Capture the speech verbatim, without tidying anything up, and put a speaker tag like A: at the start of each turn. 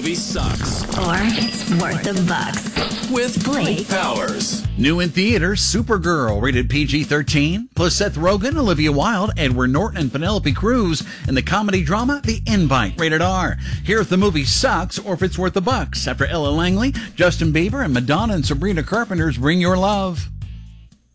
A: movie sucks.
B: Or it's worth the bucks.
A: With
B: Blake
A: Powers.
C: New in theaters, Supergirl, rated P G thirteen, plus Seth Rogen, Olivia Wilde, Edward Norton, and Penelope Cruz, and the comedy drama The Invite, rated R. Here if the movie sucks or if it's worth the bucks. After Ella Langley, Justin Bieber, and Madonna and Sabrina Carpenter's Bring Your Love.